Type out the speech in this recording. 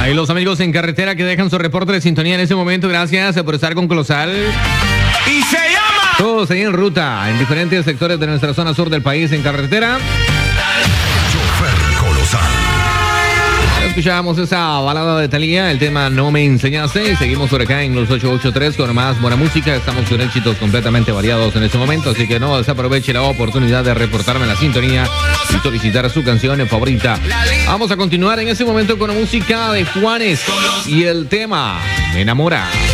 Ahí los amigos en carretera que dejan su reporte de sintonía en ese momento. Gracias por estar con Colosal. Y se llama... Todos ahí en ruta, en diferentes sectores de nuestra zona sur del país en carretera. Chofer Colosal. Escuchábamos esa balada de Thalía, el tema No Me Enseñaste, y seguimos por acá en los 883 con más buena música. Estamos con éxitos completamente variados en este momento, así que no desaproveche la oportunidad de reportarme la sintonía y solicitar su canción favorita. Vamos a continuar en este momento con la música de Juanes y el tema Me Enamora.